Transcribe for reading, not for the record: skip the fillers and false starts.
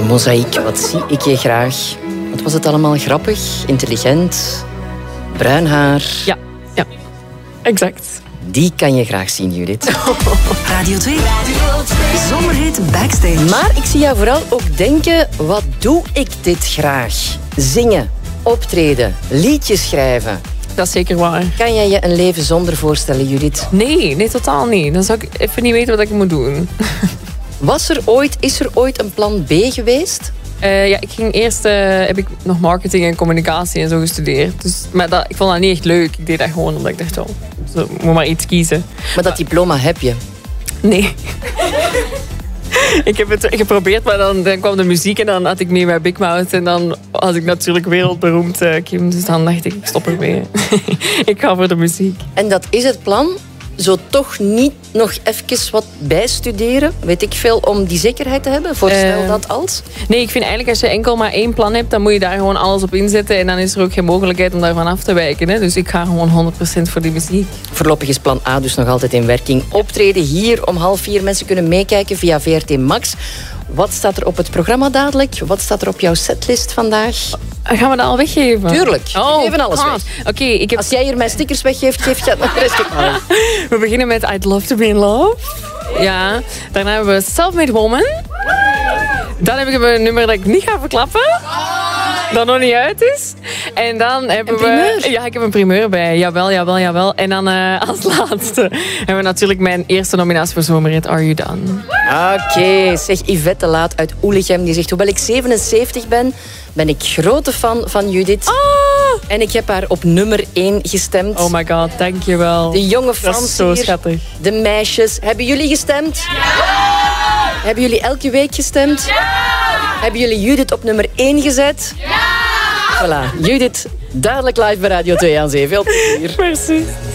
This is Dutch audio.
Mozaïek, wat zie ik je graag? Wat was het allemaal grappig, intelligent, bruin haar? Ja, exact. Die kan je graag zien, Judith. Radio 2. Zomerhit Backstage. Maar ik zie jou vooral ook denken, wat doe ik dit graag? Zingen, optreden, liedjes schrijven. Dat is zeker waar. Kan jij je een leven zonder voorstellen, Judith? Nee, totaal niet. Dan zou ik even niet weten wat ik moet doen. Is er ooit een plan B geweest? Ik ging eerst heb ik nog marketing en communicatie en zo gestudeerd. Dus, maar ik vond dat niet echt leuk. Ik deed dat gewoon omdat ik dacht, moet maar iets kiezen. Maar dat diploma heb je. Nee. Ik heb het geprobeerd, maar dan kwam de muziek en dan had ik mee bij Big Mouth. En dan was ik natuurlijk wereldberoemd, Kim. Dus dan dacht ik stop ermee. Ik ga voor de muziek. En dat is het plan? Zo toch niet nog even wat bijstuderen? Weet ik veel, om die zekerheid te hebben? Voorstel dat als? Nee, ik vind eigenlijk als je enkel maar één plan hebt, dan moet je daar gewoon alles op inzetten. En dan is er ook geen mogelijkheid om daarvan af te wijken. Hè? Dus ik ga gewoon 100% voor die muziek. Voorlopig is plan A dus nog altijd in werking. Optreden hier om 3:30. Mensen kunnen meekijken via VRT Max. Wat staat er op het programma dadelijk? Wat staat er op jouw setlist vandaag? Gaan we dat al weggeven? Tuurlijk. We geven alles weg. Oké, Als jij hier mijn stickers weggeeft, geef je het nog de rest ook maar. We beginnen met I'd Love to Be in Love. Ja. Daarna hebben we Self-Made Woman. Dan heb ik een nummer dat ik niet ga verklappen. Dat nog niet uit is. En dan hebben we... Ja, ik heb een primeur bij. Jawel. En dan als laatste hebben we natuurlijk mijn eerste nominatie voor Zomerhit, Are You Done? Oké, zeg Yvette de Laat uit Oelichem. Die zegt, hoewel ik 77 ben, ben ik grote fan van Judith. En ik heb haar op nummer 1 gestemd. Oh my god, dankjewel. De jonge Frans Dat is zo schattig. De meisjes. Hebben jullie gestemd? Ja! Hebben jullie elke week gestemd? Ja! Hebben jullie Judith op nummer 1 gezet? Ja! Voilà, Judith, duidelijk live bij Radio 2 aan Zee. Veel plezier. Merci.